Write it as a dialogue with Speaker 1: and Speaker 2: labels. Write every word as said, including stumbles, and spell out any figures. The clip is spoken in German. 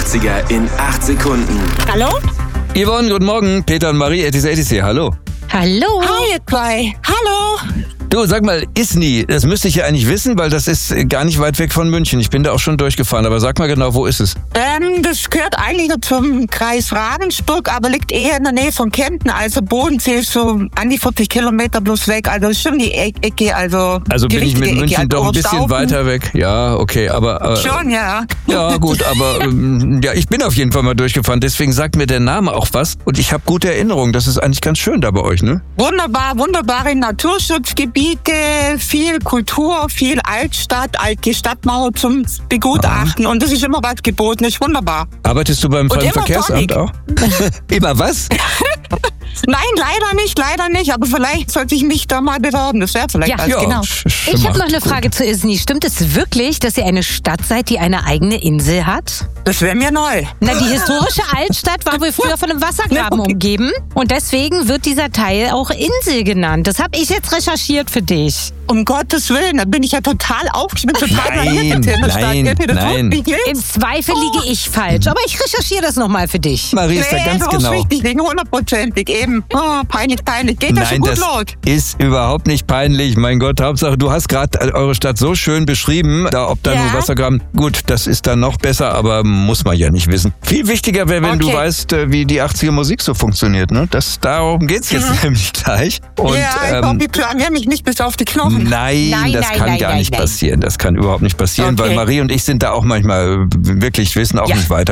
Speaker 1: achtziger in acht Sekunden.
Speaker 2: Hallo?
Speaker 3: Yvonne, guten Morgen. Peter und Marie, Etis Etis hier. Hallo.
Speaker 2: Hallo. Hi, ihr zwei. Hallo.
Speaker 3: Du, sag mal, Isny, das müsste ich ja eigentlich wissen, weil das ist gar nicht weit weg von München. Ich bin da auch schon durchgefahren, aber sag mal genau, wo ist es?
Speaker 2: Ähm, das gehört eigentlich zum Kreis Ravensburg, aber liegt eher in der Nähe von Kempten. Also Bodensee ist so an die vierzig Kilometer bloß weg. Also ist schon die E- Ecke, also
Speaker 3: Also
Speaker 2: die
Speaker 3: bin ich mit
Speaker 2: richtige
Speaker 3: München
Speaker 2: Ecke.
Speaker 3: doch ein
Speaker 2: Also
Speaker 3: bisschen
Speaker 2: Oberstaufen.
Speaker 3: weiter weg. Ja, okay, aber... Äh,
Speaker 2: Schon, ja.
Speaker 3: Ja, gut, aber ähm, ja, ich bin auf jeden Fall mal durchgefahren. Deswegen sagt mir der Name auch was. Und ich habe gute Erinnerungen. Das ist eigentlich ganz schön da bei euch, ne?
Speaker 2: Wunderbar, wunderbare Naturschutzgebiete, viel Kultur, viel Altstadt, alte Stadtmauer zum Begutachten. Und das ist immer was geboten, ist wunderbar.
Speaker 3: Arbeitest du beim
Speaker 2: Und immer
Speaker 3: Verkehrsamt
Speaker 2: sonnig.
Speaker 3: auch? Immer was?
Speaker 2: Nein, leider nicht, leider nicht. Aber vielleicht sollte ich mich da mal bewerben. Das wäre vielleicht
Speaker 4: Ja.
Speaker 2: was,
Speaker 3: Ja,
Speaker 2: genau.
Speaker 3: sch- sch-
Speaker 4: Ich habe
Speaker 3: macht
Speaker 4: noch eine
Speaker 3: gut.
Speaker 4: Frage zu Isny. Stimmt es wirklich, dass ihr eine Stadt seid, die eine eigene Insel hat?
Speaker 2: Das wäre mir neu.
Speaker 4: Na, die historische Altstadt war wohl früher von einem Wassergraben
Speaker 2: Okay.
Speaker 4: umgeben. Und deswegen wird dieser Teil auch Insel genannt. Das habe ich jetzt recherchiert für dich.
Speaker 2: Um Gottes Willen, da bin ich ja total aufgeschmissen, total
Speaker 3: Nein,
Speaker 2: verwirrt in der Stadt.
Speaker 3: nein,
Speaker 2: Geht mir das
Speaker 3: nein.
Speaker 2: wirklich?
Speaker 4: Im Zweifel liege ich falsch, aber ich recherchiere das nochmal für dich.
Speaker 3: Marie ist da
Speaker 2: Nee,
Speaker 3: ganz
Speaker 2: das
Speaker 3: genau.
Speaker 2: ist richtig, liegen hundertprozentig eben. Oh, peinlich, peinlich. Geht das schon
Speaker 3: Nein,
Speaker 2: gut
Speaker 3: das
Speaker 2: los?
Speaker 3: ist überhaupt nicht peinlich. Mein Gott, Hauptsache, du hast gerade eure Stadt so schön beschrieben, da ob da
Speaker 2: Ja.
Speaker 3: nur Wassergraben. Gut, das ist dann noch besser, aber muss man ja nicht wissen. Viel wichtiger wäre, wenn du
Speaker 2: Okay.
Speaker 3: weißt, äh, wie die achtziger Musik so funktioniert. Ne? Das, darum geht's jetzt nämlich gleich. Und,
Speaker 2: ja, ich
Speaker 3: ähm,
Speaker 2: hoffe, ich blamier mich nicht bis auf die Knochen.
Speaker 3: Nein,
Speaker 4: Nein,
Speaker 3: das
Speaker 4: nein,
Speaker 3: kann
Speaker 4: nein,
Speaker 3: gar
Speaker 4: nein,
Speaker 3: nicht
Speaker 4: nein.
Speaker 3: passieren. Das kann überhaupt nicht passieren, weil
Speaker 2: Okay.
Speaker 3: Marie und ich sind da auch manchmal äh, wirklich, wissen auch
Speaker 4: Ja.
Speaker 3: nicht weiter.